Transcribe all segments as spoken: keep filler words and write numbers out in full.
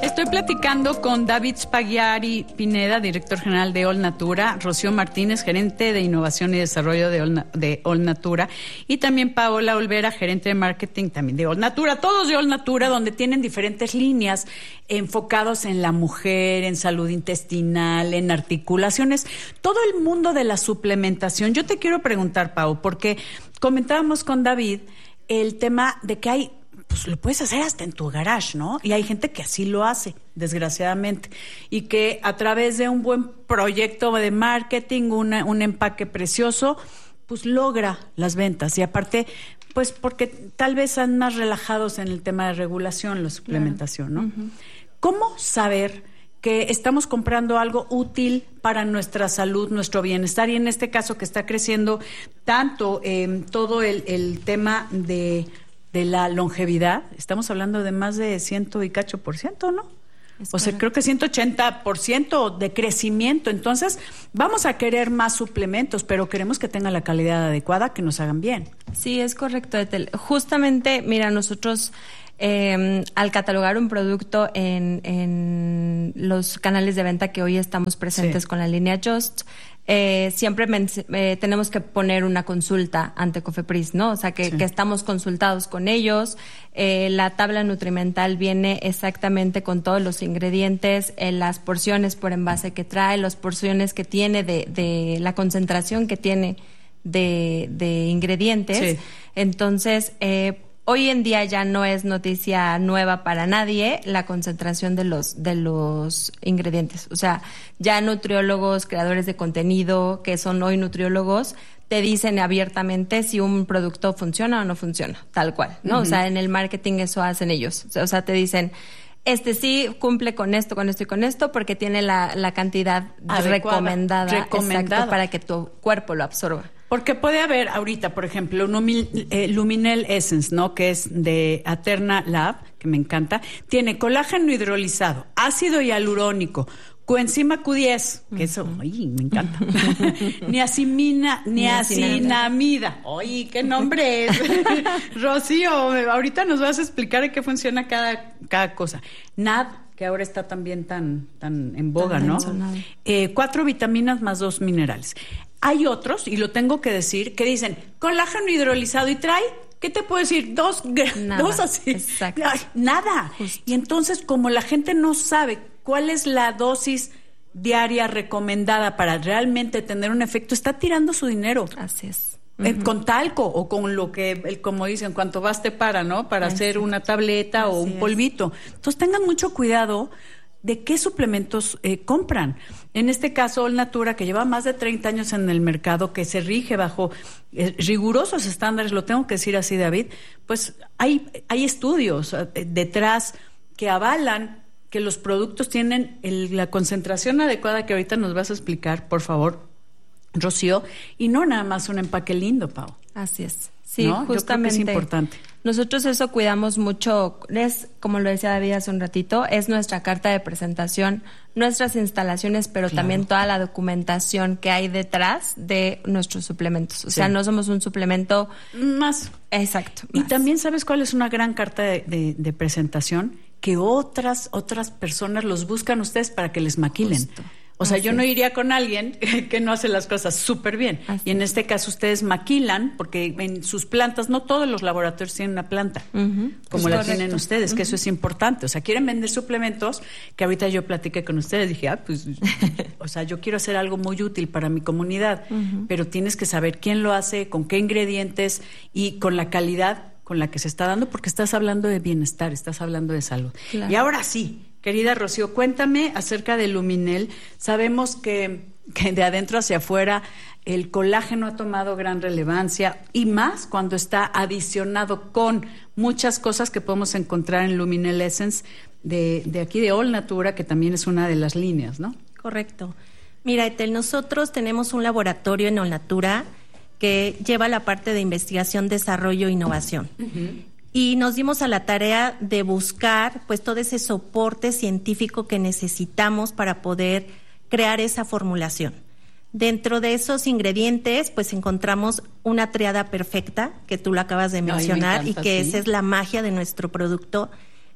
Estoy platicando con David Spaghiari Pineda, director general de All Natura, Rocío Martínez, gerente de innovación y desarrollo de All, de All Natura, y también Paola Olvera, gerente de marketing también de All Natura, todos de All Natura, donde tienen diferentes líneas enfocados en la mujer, en salud intestinal, en articulaciones, todo el mundo de la suplementación. Yo te quiero preguntar, Pau, porque comentábamos con David el tema de que hay, pues lo puedes hacer hasta en tu garage, ¿no? Y hay gente que así lo hace, desgraciadamente, y que a través de un buen proyecto de marketing, una, un empaque precioso, pues logra las ventas. Y aparte, pues porque tal vez están más relajados en el tema de regulación, la suplementación, ¿no? Uh-huh. ¿Cómo saber que estamos comprando algo útil para nuestra salud, nuestro bienestar? Y en este caso que está creciendo tanto eh, todo el, el tema de... de la longevidad, estamos hablando de más de ciento y cacho por ciento, ¿no? Es o sea, creo que ciento ochenta por ciento de crecimiento. Entonces, vamos a querer más suplementos, pero queremos que tengan la calidad adecuada, que nos hagan bien. Sí, es correcto, Ethel. Justamente, mira, nosotros eh, al catalogar un producto en, en los canales de venta que hoy estamos presentes sí. con la línea Just, Eh, siempre men- eh, tenemos que poner una consulta ante Cofepris, ¿no? O sea, que, sí. que estamos consultados con ellos. Eh, la tabla nutrimental viene exactamente con todos los ingredientes, eh, las porciones por envase que trae, las porciones que tiene de, de la concentración que tiene de, de ingredientes. Sí. Entonces, eh, hoy en día ya no es noticia nueva para nadie la concentración de los de los ingredientes. O sea, ya nutriólogos, creadores de contenido, que son hoy nutriólogos, te dicen abiertamente si un producto funciona o no funciona, tal cual, ¿no? Uh-huh. O sea, en el marketing eso hacen ellos. O sea, te dicen, este sí cumple con esto, con esto y con esto, porque tiene la, la cantidad adecuada, recomendada, recomendada. Exacto, para que tu cuerpo lo absorba. Porque puede haber ahorita, por ejemplo, un eh, Luminel Essence, ¿no? Que es de Aterna Lab, que me encanta. Tiene colágeno hidrolizado, ácido hialurónico, coenzima Q diez, que eso, ay, me encanta. Niacimina, niacinamida. Oye, ¿qué nombre es? Rocío, ahorita nos vas a explicar en qué funciona cada, cada cosa. N A D, que ahora está también tan, tan en boga, tan ¿no? Eh, cuatro vitaminas más dos minerales. Hay otros, y lo tengo que decir, que dicen colágeno hidrolizado y trae, ¿qué te puedo decir? Dos, nada, dos así. Exacto. Ay, nada. Justo. Y entonces, como la gente no sabe cuál es la dosis diaria recomendada para realmente tener un efecto, está tirando su dinero. Así es. Eh, uh-huh. Con talco o con lo que, el, como dicen, cuanto baste para, ¿no? Para Ay, hacer sí. una tableta Así o un es. polvito. Entonces, tengan mucho cuidado de qué suplementos eh, compran. En este caso, All Natura, que lleva más de treinta años en el mercado, que se rige bajo eh, rigurosos estándares, lo tengo que decir así, David, pues hay, hay estudios eh, detrás que avalan que los productos tienen el, la concentración adecuada, que ahorita nos vas a explicar, por favor, Rocío, y no nada más un empaque lindo, Pau. Así es. Sí, ¿no? justamente. Yo creo que es importante. Nosotros eso cuidamos mucho, es, como lo decía David hace un ratito, es nuestra carta de presentación, nuestras instalaciones, pero claro. también toda la documentación que hay detrás de nuestros suplementos. O sí. sea, no somos un suplemento más. Exacto. Y más. también, ¿sabes cuál es una gran carta de, de, de presentación? Que otras, otras personas los buscan ustedes para que les maquilen. Justo. O sea, Así yo no iría con alguien que no hace las cosas súper bien. Así y en este caso ustedes maquilan, porque en sus plantas, no todos los laboratorios tienen una planta, uh-huh. como es la correcto. tienen ustedes, uh-huh. que eso es importante. O sea, quieren vender suplementos, que ahorita yo platiqué con ustedes, dije, ah, pues, o sea, yo quiero hacer algo muy útil para mi comunidad, uh-huh. pero tienes que saber quién lo hace, con qué ingredientes y con la calidad con la que se está dando, porque estás hablando de bienestar, estás hablando de salud. Claro. Y ahora sí, querida Rocío, cuéntame acerca de Luminel. Sabemos que, que de adentro hacia afuera el colágeno ha tomado gran relevancia, y más cuando está adicionado con muchas cosas que podemos encontrar en Luminel Essence de, de aquí de All Natura, que también es una de las líneas, ¿no? Correcto. Mira, Ethel, nosotros tenemos un laboratorio en All Natura que lleva la parte de investigación, desarrollo e innovación. Uh-huh. Y nos dimos a la tarea de buscar pues todo ese soporte científico que necesitamos para poder crear esa formulación. Dentro de esos ingredientes pues encontramos una triada perfecta, que tú lo acabas de mencionar, Ay, me encanta, y que ¿sí? esa es la magia de nuestro producto,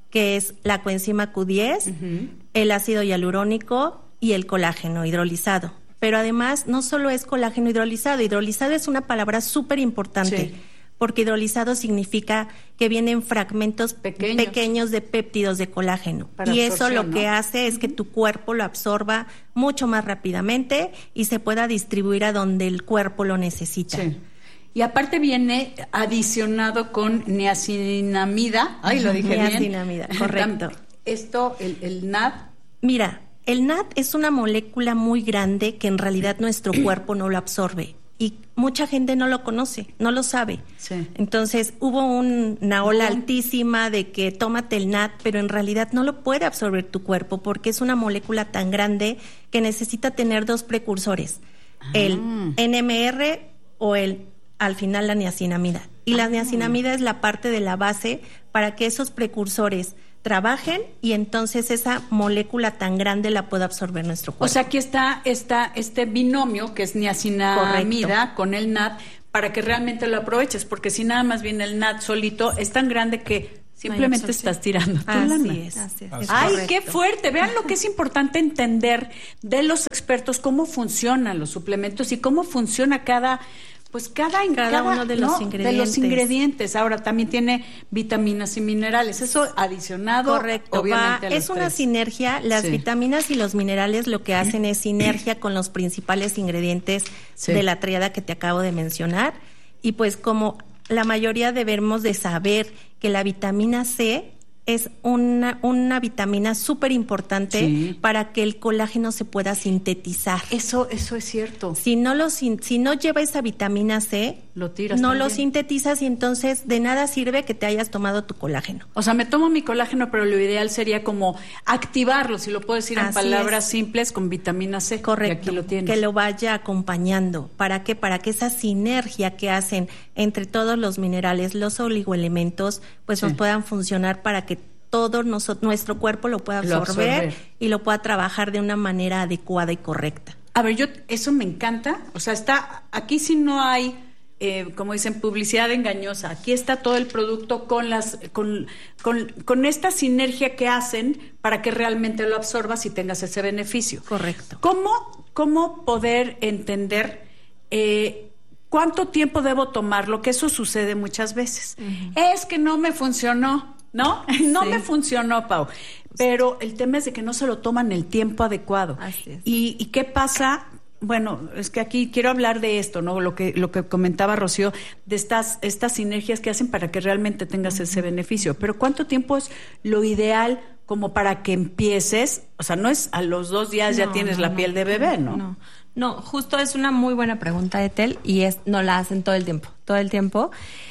que es la coenzima Q diez, uh-huh. el ácido hialurónico y el colágeno hidrolizado. Pero además no solo es colágeno hidrolizado, hidrolizado es una palabra súper importante, sí. porque hidrolizado significa que vienen fragmentos pequeños, pequeños de péptidos de colágeno. Para y eso lo ¿no? que hace es que tu cuerpo lo absorba mucho más rápidamente y se pueda distribuir a donde el cuerpo lo necesita. Sí. Y aparte viene adicionado con niacinamida. Ay, lo dije bien. Niacinamida, correcto. Esto, el, el N A D. Mira, el N A D es una molécula muy grande que en realidad nuestro cuerpo no lo absorbe. Y mucha gente no lo conoce, no lo sabe. Sí. Entonces hubo un, una ola ¿Cómo? altísima de que tómate el N A D, pero en realidad no lo puede absorber tu cuerpo porque es una molécula tan grande que necesita tener dos precursores, ah. el N M R o el al final la niacinamida. Y la niacinamida es la parte de la base para que esos precursores trabajen y entonces esa molécula tan grande la pueda absorber nuestro cuerpo. O sea, aquí está, está este binomio que es niacinamida Correcto. con el N A D para que realmente lo aproveches, porque si nada más viene el N A D solito, es tan grande que simplemente estás tirando tu Así lana. Es, así es. Así Ay, correcto. Qué fuerte. Vean lo que es importante entender de los expertos cómo funcionan los suplementos y cómo funciona cada... Pues cada, cada, cada uno de los, ¿no? ingredientes. de los ingredientes. Ahora también tiene vitaminas y minerales. Eso adicionado, Correcto, obviamente, va, a los es una tres. sinergia. Las sí. vitaminas y los minerales lo que hacen es sinergia con los principales ingredientes sí. de la tríada que te acabo de mencionar. Y pues como la mayoría debemos de saber que la vitamina C es una, una vitamina súper importante sí. para que el colágeno se pueda sintetizar. Eso, eso es cierto. Si no lo si no lleva esa vitamina C, lo tiras no también. lo sintetizas y entonces de nada sirve que te hayas tomado tu colágeno. O sea, me tomo mi colágeno, pero lo ideal sería como activarlo, si lo puedo decir en Así palabras es. simples, con vitamina C. Correcto. Y aquí lo tienes. Que lo vaya acompañando. ¿Para qué? Para que esa sinergia que hacen entre todos los minerales, los oligoelementos, pues sí. nos puedan funcionar para que todo noso- nuestro cuerpo lo pueda absorber, lo absorber y lo pueda trabajar de una manera adecuada y correcta. A ver, yo eso me encanta. O sea, está aquí sí no hay, eh, como dicen, publicidad engañosa. Aquí está todo el producto con las, con, con, con esta sinergia que hacen para que realmente lo absorbas y tengas ese beneficio. Correcto. ¿Cómo, cómo poder entender eh, cuánto tiempo debo tomarlo? Que eso sucede muchas veces. Uh-huh. Es que no me funcionó. ¿No? No sí. me funcionó, Pau. Pero el tema es de que no se lo toman el tiempo adecuado. Así es. ¿Y, y qué pasa? Bueno, es que aquí quiero hablar de esto, ¿no? Lo que lo que comentaba Rocío, de estas estas sinergias que hacen para que realmente tengas uh-huh. ese beneficio. Pero ¿cuánto tiempo es lo ideal como para que empieces? O sea, no es a los dos días no, ya tienes no, la no, piel de bebé, ¿no? No, no, justo es una muy buena pregunta, Etel, y es no la hacen todo el tiempo, todo el tiempo.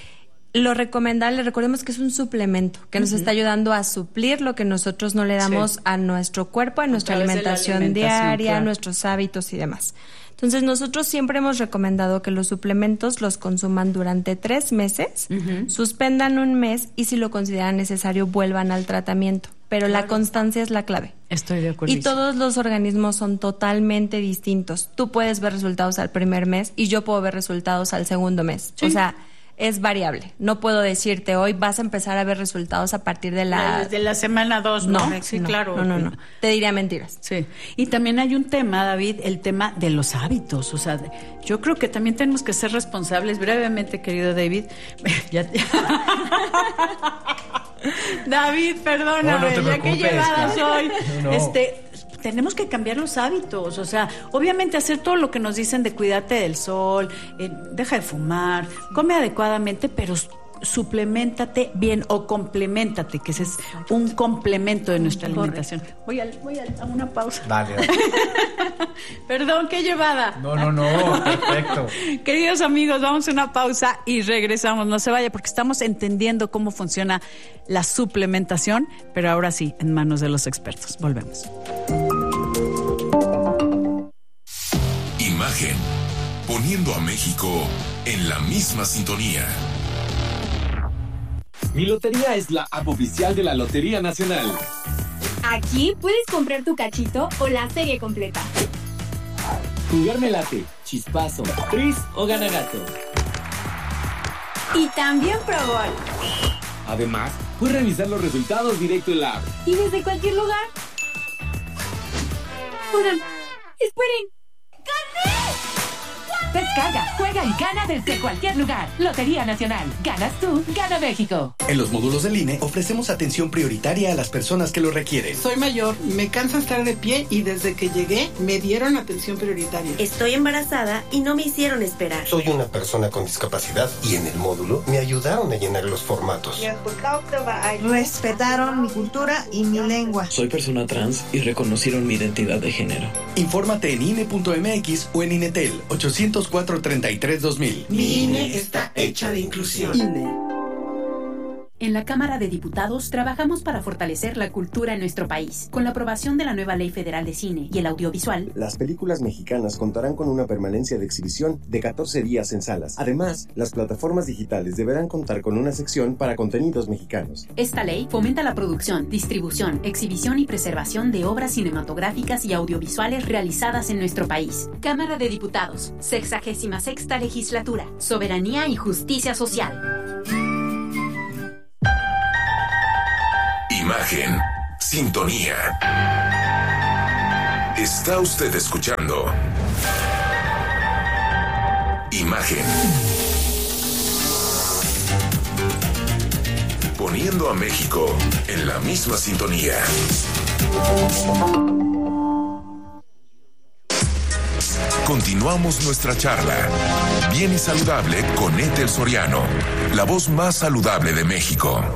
Lo recomendable, recordemos que es un suplemento que nos uh-huh. está ayudando a suplir lo que nosotros no le damos sí. a nuestro cuerpo, a nuestra alimentación, alimentación diaria, claro. a nuestros hábitos y demás. Entonces, nosotros siempre hemos recomendado que los suplementos los consuman durante tres meses, uh-huh. suspendan un mes y si lo consideran necesario vuelvan al tratamiento. Pero claro. la constancia es la clave. Estoy de acuerdo. Y todos los organismos son totalmente distintos. Tú puedes ver resultados al primer mes y yo puedo ver resultados al segundo mes. Sí. O sea, es variable. No puedo decirte hoy vas a empezar a ver resultados a partir de la... Desde la semana dos, ¿no? No, sí, no, claro. No, no, no. Te diría mentiras. Sí. Y también hay un tema, David, el tema de los hábitos. O sea, yo creo que también tenemos que ser responsables. Brevemente, querido David. ya, ya. David, perdóname, no, no ya que llevada soy. No, no. Este... Tenemos que cambiar los hábitos, o sea, obviamente hacer todo lo que nos dicen de cuidarte del sol, eh, deja de fumar, come adecuadamente, pero supleméntate bien o compleméntate, que ese es un complemento de nuestra alimentación. Voy, al, voy al, a una pausa. Dale. Perdón, qué llevada. No, no, no, perfecto. Queridos amigos, vamos a una pausa y regresamos. No se vaya porque estamos entendiendo cómo funciona la suplementación, pero ahora sí, en manos de los expertos. Volvemos. Imagen, poniendo a México en la misma sintonía. Mi Lotería es la app oficial de la Lotería Nacional. Aquí puedes comprar tu cachito o la serie completa. Jugar me late, chispazo, tris o ganagato. Y también Pro Gol. Además, Puedes revisar los resultados directo en la app. Y desde cualquier lugar. Oigan, esperen. ¡Gané! Descarga, juega y gana desde cualquier lugar. Lotería Nacional. Ganas tú, gana México. En los módulos del I N E ofrecemos atención prioritaria a las personas que lo requieren. Soy mayor, me cansa estar de pie y desde que llegué me dieron atención prioritaria. Estoy embarazada y no me hicieron esperar. Soy una persona con discapacidad y en el módulo me ayudaron a llenar los formatos. Respetaron mi cultura y mi lengua. Soy persona trans y reconocieron mi identidad de género. Infórmate en I N E punto M X o en INETEL ochocientos cuatro, treinta y tres, dos mil. Mi I N E está hecha de inclusión. I N E. En la Cámara de Diputados trabajamos para fortalecer la cultura en nuestro país. Con la aprobación de la nueva Ley Federal de Cine y el Audiovisual, las películas mexicanas contarán con una permanencia de exhibición de catorce días en salas. Además, las plataformas digitales deberán contar con una sección para contenidos mexicanos. Esta ley fomenta la producción, distribución, exhibición y preservación de obras cinematográficas y audiovisuales realizadas en nuestro país. Cámara de Diputados, sexagésima sexta legislatura, soberanía y justicia social. Imagen, sintonía. Está usted escuchando Imagen. Poniendo a México en la misma sintonía. Continuamos nuestra charla. Bien y saludable con Ethel Soriano, la voz más saludable de México.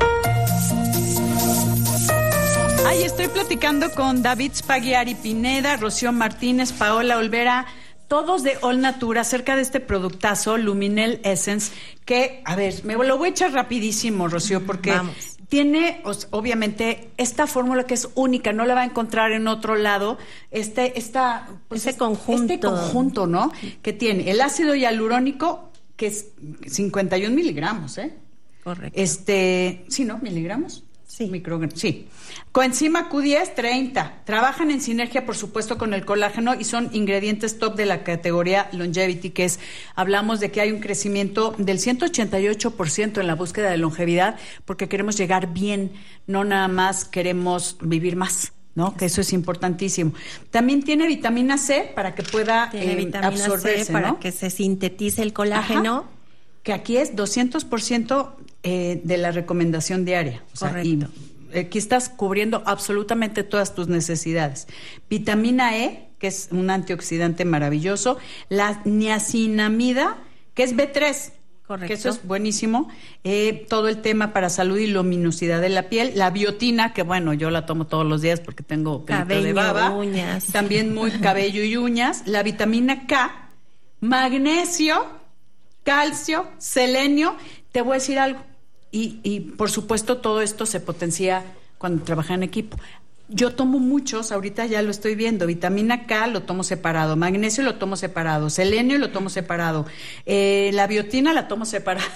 Ay, estoy platicando con David Spaghiari Pineda, Rocío Martínez, Paola Olvera, todos de All Natura, acerca de este productazo, Luminel Essence, que, a ver, me lo voy a echar rapidísimo, Rocío, porque Vamos. tiene, obviamente, esta fórmula que es única, no la va a encontrar en otro lado, este, esta, pues, Ese conjunto. Este conjunto, ¿no? Que tiene el ácido hialurónico, que es cincuenta y un miligramos, ¿eh? Correcto. Este, sí, ¿no? ¿Miligramos? Sí. Microgramos, sí. Coenzima Q diez, treinta. Trabajan en sinergia, por supuesto, con el colágeno y son ingredientes top de la categoría Longevity, que es, hablamos de que hay un crecimiento del ciento ochenta y ocho por ciento en la búsqueda de longevidad, porque queremos llegar bien, no nada más queremos vivir más, ¿no? Que eso es importantísimo. También tiene vitamina C para que pueda tiene eh, vitamina absorberse, C para ¿no? que se sintetice el colágeno. Ajá. Que aquí es doscientos por ciento eh, de la recomendación diaria. O sea, Correcto. Y aquí estás cubriendo absolutamente todas tus necesidades. Vitamina E, que es un antioxidante maravilloso. La niacinamida, que es B tres. Correcto. Que eso es buenísimo. Eh, todo el tema para salud y luminosidad de la piel. La biotina, que bueno, yo la tomo todos los días porque tengo pelito cabello, de baba. uñas. También muy cabello y uñas. La vitamina K, magnesio, calcio, selenio. Te voy a decir algo. Y, y por supuesto todo esto se potencia cuando trabaja en equipo. Yo tomo muchos, ahorita ya lo estoy viendo. Vitamina K lo tomo separado, magnesio lo tomo separado, selenio lo tomo separado, eh, la biotina la tomo separada.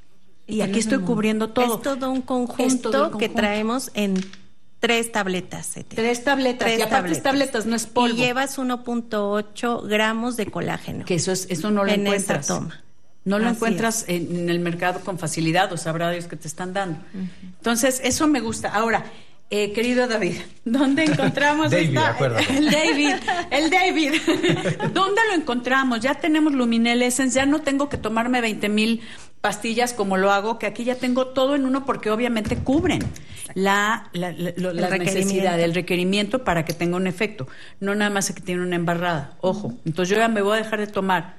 Y aquí estoy cubriendo todo. Es todo un conjunto, todo que traemos en tres tabletas. Ete. Tres tabletas. Tres y aparte tabletas. tabletas, no es polvo. Y llevas uno punto ocho gramos de colágeno. Que eso es, eso no lo en encuentras. Esa toma. No lo Así encuentras en, en el mercado con facilidad, o sabrá Dios que te están dando. Uh-huh. Entonces, eso me gusta. Ahora, eh, querido David, ¿dónde encontramos David, esta? acuérdate. El David, el David. ¿Dónde lo encontramos? Ya tenemos Luminel Essence, ya no tengo que tomarme veinte mil pastillas como lo hago, que aquí ya tengo todo en uno porque obviamente cubren la, la, la, la, la necesidad, el requerimiento para que tenga un efecto. No nada más es que tiene una embarrada. Ojo, entonces yo ya me voy a dejar de tomar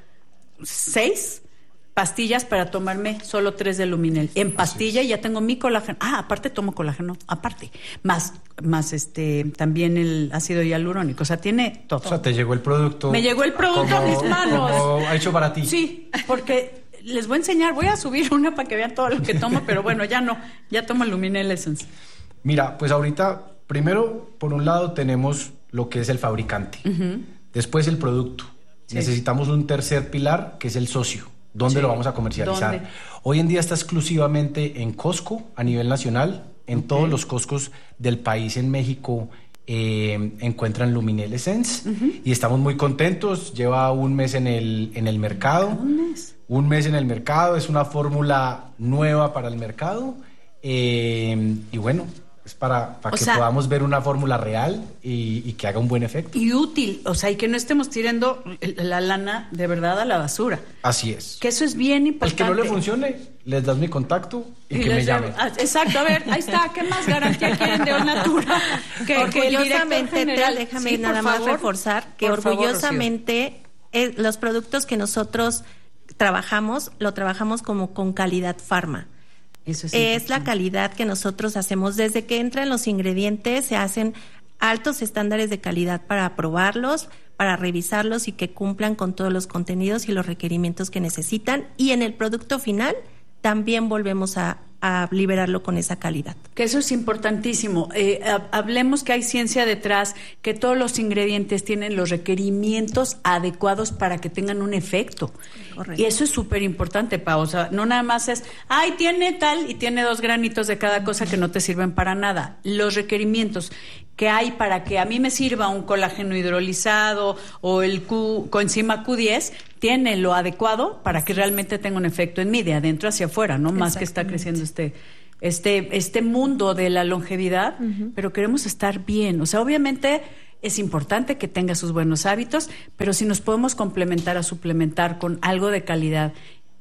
seis pastillas para tomarme solo tres de Luminel. En pastilla ya tengo mi colágeno. Ah, aparte tomo colágeno, aparte. Más, más este, también el ácido hialurónico. O sea, tiene todo. O sea, te llegó el producto. Me llegó el producto como, a mis manos. Como hecho para ti. Sí, porque les voy a enseñar, voy a subir una para que vean todo lo que tomo, pero bueno, ya no, ya tomo Luminel Essence. Mira, pues ahorita, primero, por un lado tenemos lo que es el fabricante. Uh-huh. Después el producto. Sí. Necesitamos un tercer pilar, que es el socio. ¿Dónde sí. lo vamos a comercializar? ¿Dónde? Hoy en día está exclusivamente en Costco a nivel nacional. En okay. todos los Costcos del país en México eh, encuentran Luminel Essence. Uh-huh. Y estamos muy contentos. Lleva un mes en el, en el mercado. ¿Un mes? Un mes en el mercado. Es una fórmula nueva para el mercado. Eh, y bueno, es para, para que sea, podamos ver una fórmula real y, y que haga un buen efecto. Y útil, o sea, y que no estemos tirando la lana de verdad a la basura. Así es. Que eso es bien importante. El que no le funcione, les das mi contacto y, y que me llamen. Exacto, a ver, ahí está, ¿qué más garantía quieren de Olnatura? Que, orgullosamente, que general, déjame sí, nada más favor, reforzar que orgullosamente favor, eh, los productos que nosotros trabajamos, lo trabajamos como con calidad farma. Eso es, es la calidad que nosotros hacemos. Desde que entran los ingredientes, se hacen altos estándares de calidad para aprobarlos, para revisarlos y que cumplan con todos los contenidos y los requerimientos que necesitan. Y en el producto final también volvemos a, a liberarlo con esa calidad. Que eso es importantísimo. Eh, hablemos que hay ciencia detrás, que todos los ingredientes tienen los requerimientos adecuados para que tengan un efecto. Correcto. Y eso es súper importante, Pau. O sea, no nada más es, ay, tiene tal y tiene dos granitos de cada cosa que no te sirven para nada. Los requerimientos que hay para que a mí me sirva un colágeno hidrolizado o el Q, coenzima Q diez, tiene lo adecuado para que realmente tenga un efecto en mí, de adentro hacia afuera, no más que está creciendo este este este mundo de la longevidad, uh-huh. pero queremos estar bien. O sea, obviamente es importante que tenga sus buenos hábitos, pero si nos podemos complementar a suplementar con algo de calidad,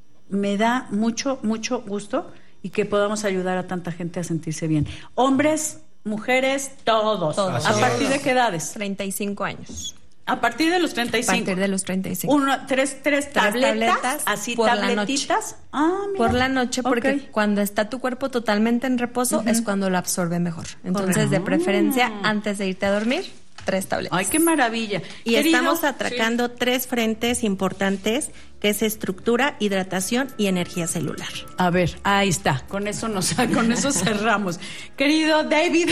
me da mucho, mucho gusto y que podamos ayudar a tanta gente a sentirse bien. Hombres, mujeres, todos. todos. ¿A partir de qué edades? treinta y cinco años. A partir de los treinta y cinco. A partir de los treinta y cinco. Uno, tres, tres, tres tabletas, tabletas, así por tabletitas. La ah, mira. Por la noche, porque okay. cuando está tu cuerpo totalmente en reposo uh-huh. es cuando lo absorbe mejor. Entonces, Correcto. de preferencia, antes de irte a dormir, tres tabletas. Ay, qué maravilla. Y Querido, estamos atracando sí. tres frentes importantes, que es estructura, hidratación y energía celular. A ver, ahí está. Con eso nos, con eso cerramos. Querido David,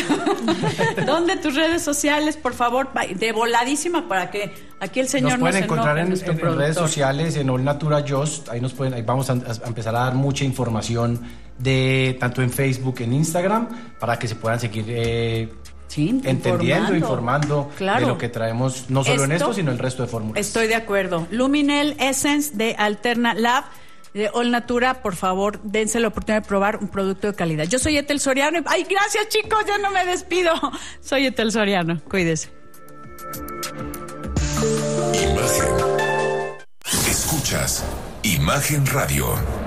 ¿dónde tus redes sociales, por favor, de voladísima para que aquí el señor nos pueden no encontrar en, en, en redes sociales, en Olnatura Just. Ahí nos pueden, ahí vamos a, a empezar a dar mucha información de tanto en Facebook, en Instagram, para que se puedan seguir. Eh, Sí, entendiendo, informando, informando claro. de lo que traemos, no solo esto, en esto, sino el resto de fórmulas. Estoy de acuerdo. Luminel Essence de Alterna Lab, de Olnatura, por favor, dense la oportunidad de probar un producto de calidad. Yo soy Ethel Soriano. Ay, gracias, chicos, ya no me despido. Soy Ethel Soriano. Cuídese. Imagen. Escuchas Imagen Radio.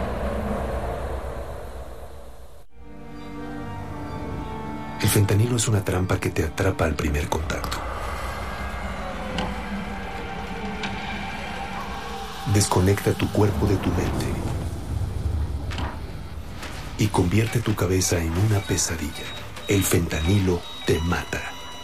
El fentanilo es una trampa que te atrapa al primer contacto. Desconecta tu cuerpo de tu mente y convierte tu cabeza en una pesadilla. El fentanilo te mata.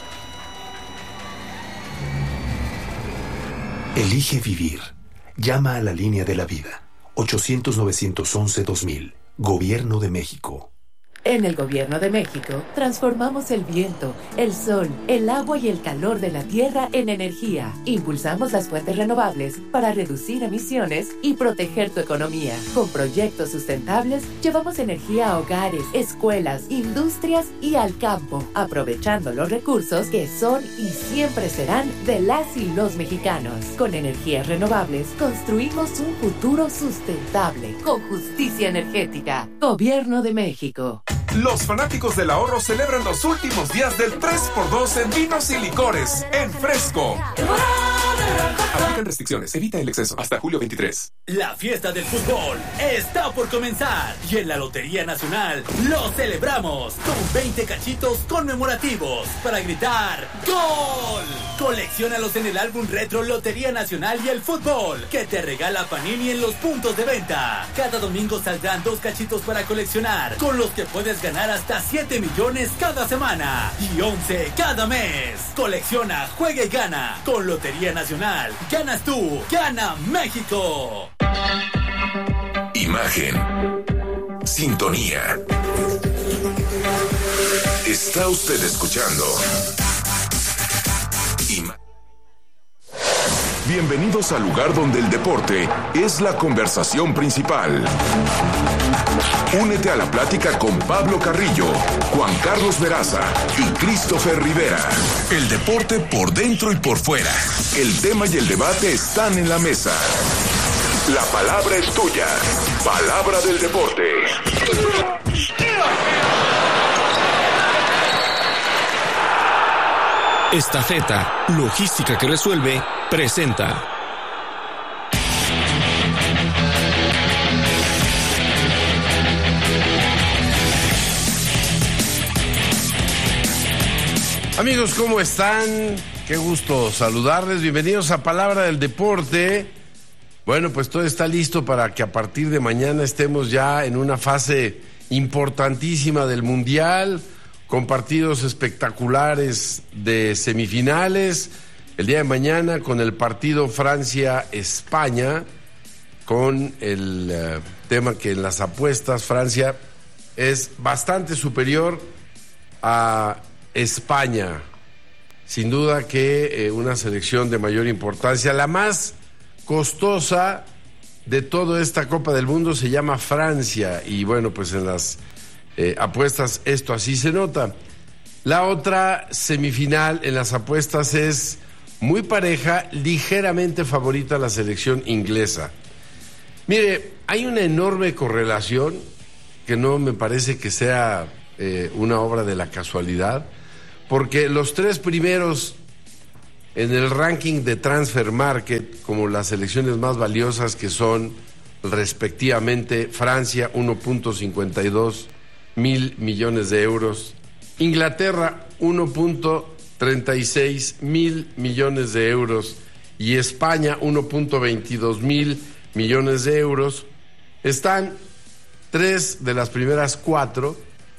Elige vivir. Llama a la línea de la vida. ochocientos, novecientos once, dos mil. Gobierno de México. En el Gobierno de México, transformamos el viento, el sol, el agua y el calor de la tierra en energía. Impulsamos las fuentes renovables para reducir emisiones y proteger tu economía. Con proyectos sustentables, llevamos energía a hogares, escuelas, industrias y al campo, aprovechando los recursos que son y siempre serán de las y los mexicanos. Con energías renovables, construimos un futuro sustentable, con justicia energética. Gobierno de México. Los fanáticos del ahorro celebran los últimos días del tres por dos en vinos y licores en Fresco. Aplican restricciones, evita el exceso. Hasta julio veintitrés. La fiesta del fútbol está por comenzar y en la Lotería Nacional lo celebramos con veinte cachitos conmemorativos para gritar ¡Gol! Colecciónalos en el álbum retro Lotería Nacional y el Fútbol que te regala Panini en los puntos de venta. Cada domingo saldrán dos cachitos para coleccionar, con los que puedes ganar hasta siete millones cada semana y once cada mes. Colecciona, juega y gana. Con Lotería Nacional, ganas tú, gana México. Imagen. Sintonía. Está usted escuchando Imagen. Bienvenidos al lugar donde el deporte es la conversación principal. Únete a la plática con Pablo Carrillo, Juan Carlos Veraza y Christopher Rivera. El deporte por dentro y por fuera. El tema y el debate están en la mesa. La palabra es tuya. Palabra del deporte. Estafeta, logística que resuelve, presenta. Amigos, ¿cómo están? Qué gusto saludarles. Bienvenidos a Palabra del Deporte. Bueno, pues todo está listo para que a partir de mañana estemos ya en una fase importantísima del Mundial, con partidos espectaculares de semifinales. El día de mañana con el partido Francia-España, con el uh, tema que en las apuestas Francia es bastante superior a España. Sin duda que eh, una selección de mayor importancia, la más costosa de toda esta Copa del Mundo se llama Francia, y bueno, pues en las eh, apuestas esto así se nota. La otra semifinal en las apuestas es muy pareja, ligeramente favorita la selección inglesa. Mire, hay una enorme correlación que no me parece que sea eh, una obra de la casualidad, porque los tres primeros en el ranking de Transfer Market, como las selecciones más valiosas, que son respectivamente Francia, uno punto cincuenta y dos mil millones de euros, Inglaterra, uno punto treinta y seis mil millones de euros, y España, uno punto veintidós mil millones de euros, están tres de las primeras cuatro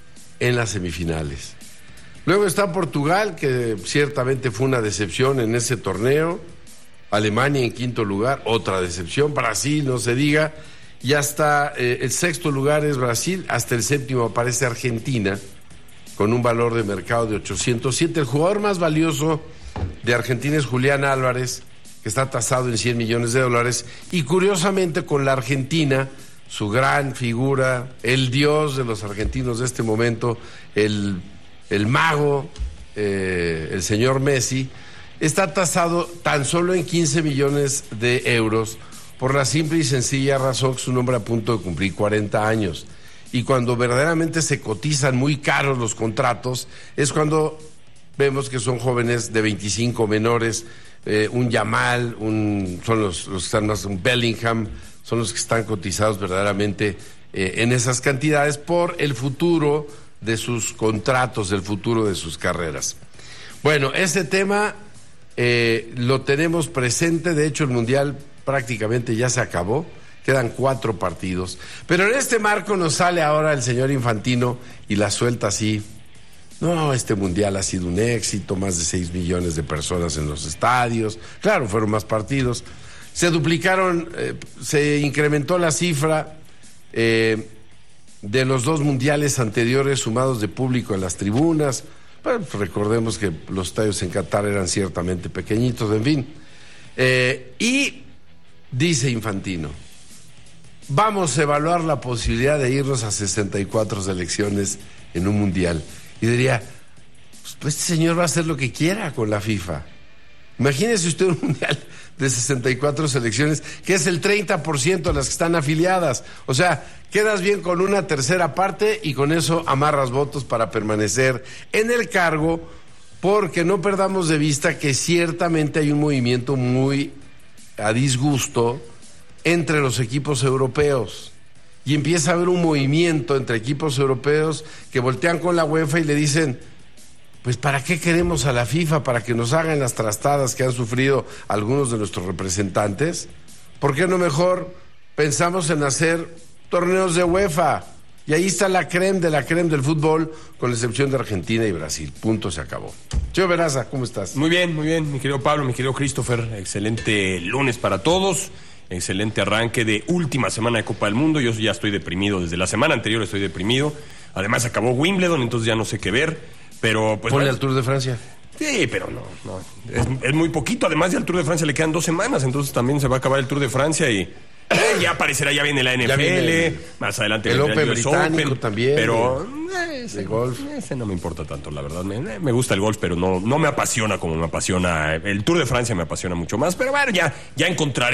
en las semifinales. Luego está Portugal, que ciertamente fue una decepción en ese torneo. Alemania en quinto lugar, otra decepción. Brasil, no se diga. Y hasta eh, el sexto lugar es Brasil. Hasta el séptimo aparece Argentina, con un valor de mercado de ochocientos siete. El jugador más valioso de Argentina es Julián Álvarez, que está tasado en cien millones de dólares. Y curiosamente, con la Argentina, su gran figura, el dios de los argentinos de este momento, el... el mago, eh, el señor Messi, está tasado tan solo en quince millones de euros, por la simple y sencilla razón que es un hombre a punto de cumplir cuarenta años. Y cuando verdaderamente se cotizan muy caros los contratos, es cuando vemos que son jóvenes de veinticinco menores, eh, un Yamal, un, son los, los que están más, un Bellingham, son los que están cotizados verdaderamente eh, en esas cantidades por el futuro de sus contratos, del futuro de sus carreras. Bueno, ese tema eh, lo tenemos presente. De hecho, el Mundial prácticamente ya se acabó, quedan cuatro partidos, pero en este marco nos sale ahora el señor Infantino y la suelta así: no, este Mundial ha sido un éxito, más de seis millones de personas en los estadios, claro, fueron más partidos, se duplicaron, eh, se incrementó la cifra eh, de los dos mundiales anteriores sumados de público en las tribunas. Bueno, pues recordemos que los estadios en Qatar eran ciertamente pequeñitos, en fin. Eh, y dice Infantino: vamos a evaluar la posibilidad de irnos a sesenta y cuatro selecciones en un mundial. Y diría, pues este señor va a hacer lo que quiera con la FIFA. Imagínese usted un mundial de sesenta y cuatro selecciones, que es el treinta por ciento de las que están afiliadas. O sea, quedas bien con una tercera parte y con eso amarras votos para permanecer en el cargo, porque no perdamos de vista que ciertamente hay un movimiento muy a disgusto entre los equipos europeos. Y empieza a haber un movimiento entre equipos europeos que voltean con la UEFA y le dicen: pues ¿para qué queremos a la FIFA? ¿Para que nos hagan las trastadas que han sufrido algunos de nuestros representantes? ¿Por qué no mejor pensamos en hacer torneos de UEFA? Y ahí está la creme de la creme del fútbol, con la excepción de Argentina y Brasil. Punto, se acabó. Cheo Veraza, ¿cómo estás? Muy bien, muy bien, mi querido Pablo, mi querido Christopher. Excelente lunes para todos. Excelente arranque de última semana de Copa del Mundo. Yo ya estoy deprimido, desde la semana anterior estoy deprimido. Además acabó Wimbledon, entonces ya no sé qué ver. Pero pues ponle al Tour de Francia. Sí, pero no, no. Es, es muy poquito. Además, ya al Tour de Francia le quedan dos semanas, entonces también se va a acabar el Tour de Francia y eh, ya aparecerá, ya viene la N F L, el, más adelante el Open británico Open, también. Pero eh, ese, el golf. Ese no me importa tanto, la verdad. Me, me gusta el golf, pero no, no me apasiona como me apasiona. El Tour de Francia me apasiona mucho más. Pero bueno, ya, ya encontraré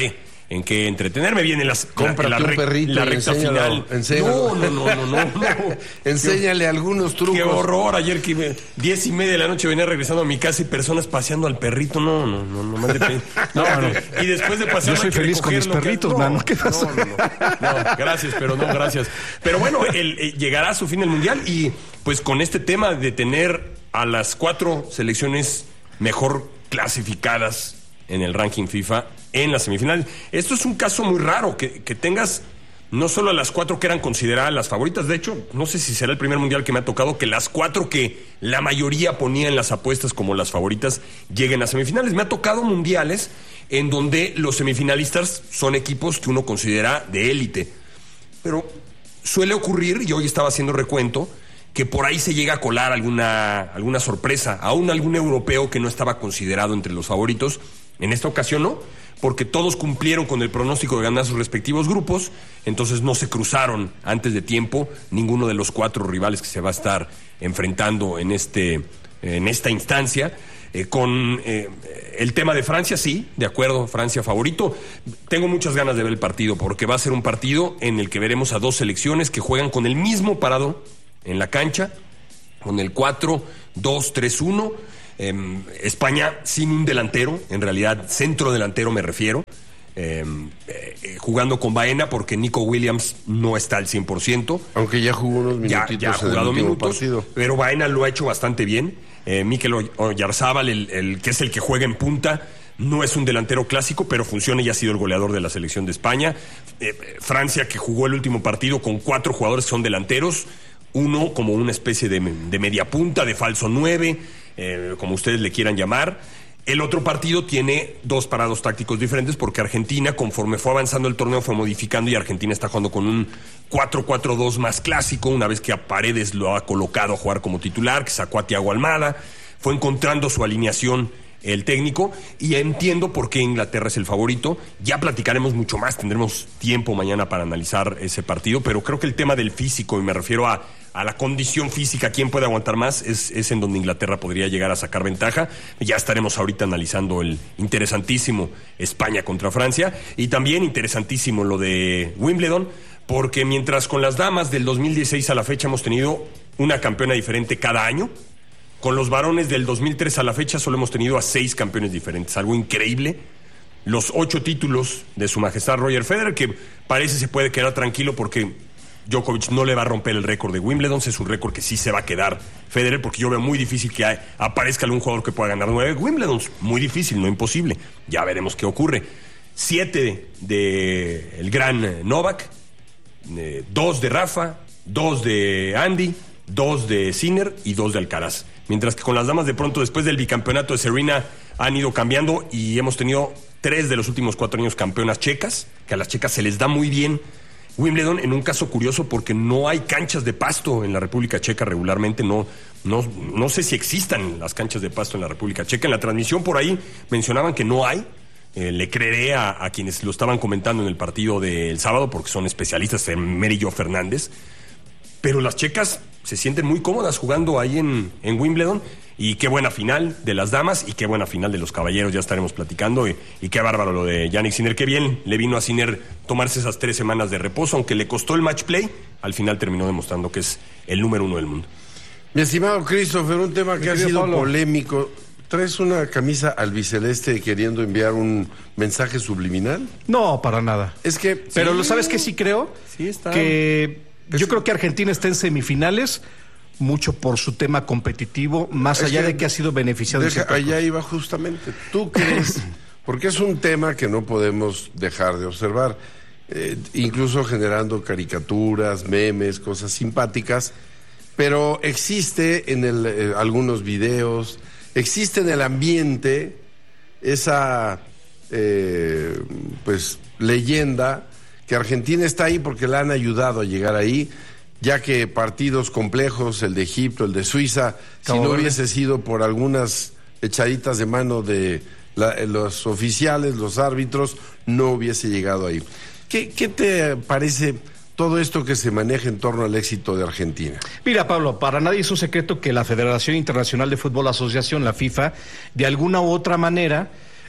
en qué entretenerme. Viene las, Cómprate la, la, un perrito la y recta enséñalo, final. enséñalo. No, no, no, no, no. no. Enséñale algunos trucos. Qué horror. Ayer que me, diez y media de la noche venía regresando a mi casa y personas paseando al perrito. No, no, no, no, más de pe... no, no. Y después de pasear, yo soy feliz con mis perritos, que... no, mano. ¿Qué pasa? No, no, no, no, gracias, pero no, gracias. Pero bueno, el, el, llegará a su fin el Mundial y pues con este tema de tener a las cuatro selecciones mejor clasificadas en el ranking FIFA en las semifinales. Esto es un caso muy raro, que, que tengas no solo a las cuatro que eran consideradas las favoritas. De hecho, no sé si será el primer mundial que me ha tocado que las cuatro que la mayoría ponía en las apuestas como las favoritas lleguen a semifinales. Me ha tocado mundiales en donde los semifinalistas son equipos que uno considera de élite. Pero suele ocurrir, y hoy estaba haciendo recuento, que por ahí se llega a colar alguna, alguna sorpresa, aún algún europeo que no estaba considerado entre los favoritos. En esta ocasión no, porque todos cumplieron con el pronóstico de ganar sus respectivos grupos, entonces no se cruzaron antes de tiempo ninguno de los cuatro rivales que se va a estar enfrentando en, este, en esta instancia. Eh, con eh, el tema de Francia, sí, de acuerdo, Francia favorito. Tengo muchas ganas de ver el partido, porque va a ser un partido en el que veremos a dos selecciones que juegan con el mismo parado en la cancha, con el cuatro dos tres uno. Eh, España sin un delantero, en realidad centro delantero me refiero, eh, eh, jugando con Baena porque Nico Williams no está al cien por ciento. Aunque ya jugó unos minutitos. Ya, ya ha jugado minutos, partido. Pero Baena lo ha hecho bastante bien. Eh, Mikel Oyarzábal, el, el, que es el que juega en punta, no es un delantero clásico, pero funciona y ha sido el goleador de la selección de España. Eh, Francia, que jugó el último partido con cuatro jugadores que son delanteros, uno como una especie de, de media punta, de falso nueve, eh, como ustedes le quieran llamar. El otro partido tiene dos parados tácticos diferentes porque Argentina, conforme fue avanzando el torneo, fue modificando y Argentina está jugando con un cuatro cuatro dos más clásico, una vez que a Paredes lo ha colocado a jugar como titular, que sacó a Thiago Almada, fue encontrando su alineación el técnico, y entiendo por qué Inglaterra es el favorito. Ya platicaremos mucho más, tendremos tiempo mañana para analizar ese partido, pero creo que el tema del físico, y me refiero a, a la condición física, quién puede aguantar más, es, es en donde Inglaterra podría llegar a sacar ventaja. Ya estaremos ahorita analizando el interesantísimo España contra Francia, y también interesantísimo lo de Wimbledon, porque mientras con las damas del dos mil dieciséis a la fecha hemos tenido una campeona diferente cada año, con los varones del dos mil tres a la fecha solo hemos tenido a seis campeones diferentes, algo increíble. Los ocho títulos de su majestad Roger Federer, que parece se puede quedar tranquilo porque Djokovic no le va a romper el récord de Wimbledon. Es un récord que sí se va a quedar Federer, porque yo veo muy difícil que aparezca algún jugador que pueda ganar nueve Wimbledon. Muy difícil, no imposible. Ya veremos qué ocurre. Siete de el gran Novak, eh, dos de Rafa, dos de Andy, dos de Sinner y dos de Alcaraz. Mientras que con las damas, de pronto, después del bicampeonato de Serena, han ido cambiando y hemos tenido tres de los últimos cuatro años campeonas checas, que a las checas se les da muy bien Wimbledon, en un caso curioso porque no hay canchas de pasto en la República Checa regularmente. No, no, no sé si existan las canchas de pasto en la República Checa. En la transmisión por ahí mencionaban que no hay. Eh, le creeré a, a quienes lo estaban comentando en el partido del sábado, porque son especialistas, en Merillo Fernández. Pero las checas se sienten muy cómodas jugando ahí en, en Wimbledon, y qué buena final de las damas y qué buena final de los caballeros, ya estaremos platicando, y, y qué bárbaro lo de Jannik Sinner, qué bien le vino a Sinner tomarse esas tres semanas de reposo, aunque le costó el match play, al final terminó demostrando que es el número uno del mundo. Mi estimado Christopher, un tema que ha sido Pablo. polémico. ¿Traes una camisa albiceleste queriendo enviar un mensaje subliminal? No, para nada. Es que... Pero sí, lo sabes que sí creo, sí está. que... Yo creo que Argentina está en semifinales, mucho por su tema competitivo, más es allá que de que ha sido beneficiado. Deja, allá iba justamente. ¿Tú crees? Porque es un tema que no podemos dejar de observar, eh, incluso generando caricaturas, memes, cosas simpáticas, pero existe en el, eh, algunos videos, existe en el ambiente esa eh, pues leyenda que Argentina está ahí porque la han ayudado a llegar ahí, ya que partidos complejos, el de Egipto, el de Suiza, si no hubiese sido por algunas echaditas de mano de la, los oficiales, los árbitros, no hubiese llegado ahí. ¿Qué, qué te parece todo esto que se maneja en torno al éxito de Argentina? Mira, Pablo, para nadie es un secreto que la Federación Internacional de Fútbol Asociación, la FIFA, de alguna u otra manera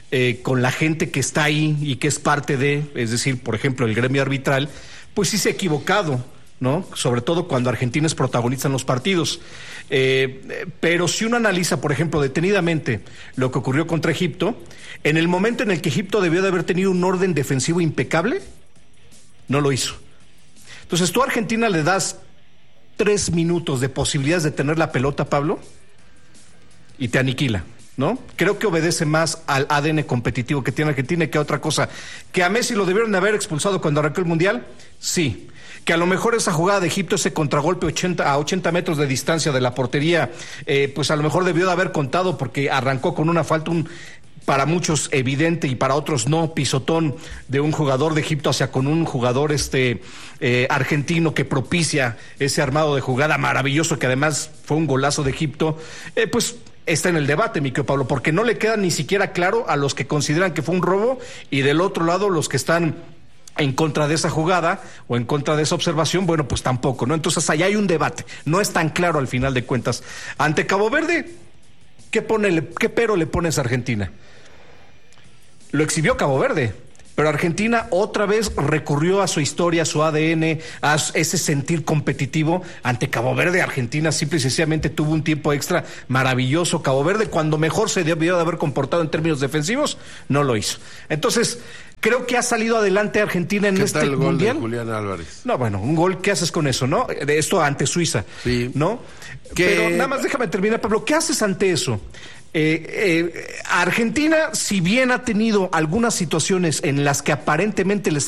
eh, con la gente que está ahí y que es parte de, es decir, por ejemplo, el gremio arbitral, pues sí se ha equivocado, ¿no? Sobre todo cuando Argentina es protagonista en los partidos. Eh, pero si uno analiza, por ejemplo, detenidamente lo que ocurrió contra Egipto, en el momento en el que Egipto debió de haber tenido un orden defensivo impecable, no lo hizo. Entonces tú a Argentina le das tres minutos de posibilidades de tener la pelota, Pablo, y te aniquila, ¿no? Creo que obedece más al A D N competitivo que tiene Argentina que a otra cosa. ¿Que a Messi lo debieron de haber expulsado cuando arrancó el Mundial? Sí. Que a lo mejor esa jugada de Egipto, ese contragolpe ochenta, a ochenta metros de distancia de la portería, eh, pues a lo mejor debió de haber contado porque arrancó con una falta, un para muchos evidente y para otros no, pisotón de un jugador de Egipto hacia con un jugador este eh, argentino que propicia ese armado de jugada maravilloso que además fue un golazo de Egipto, eh, pues está en el debate, mi querido Pablo, porque no le queda ni siquiera claro a los que consideran que fue un robo y del otro lado los que están en contra de esa jugada o en contra de esa observación, bueno, pues tampoco, ¿no? Entonces allá hay un debate, no es tan claro al final de cuentas. Ante Cabo Verde, ¿qué, pone, qué pero le pones a Argentina? Lo exhibió Cabo Verde, pero Argentina otra vez recurrió a su historia, a su A D N, a ese sentir competitivo. Ante Cabo Verde, Argentina simple y sencillamente tuvo un tiempo extra maravilloso. Cabo Verde, cuando mejor se debió de haber comportado en términos defensivos, no lo hizo. Entonces, creo que ha salido adelante Argentina en ¿Qué este tal el gol mundial. de Julián Álvarez? No, bueno, un gol, ¿qué haces con eso, no? De esto ante Suiza, sí. ¿no? ¿Qué? Pero nada más déjame terminar, Pablo. ¿Qué haces ante eso? Eh, eh, Argentina, si bien ha tenido algunas situaciones en las que aparentemente les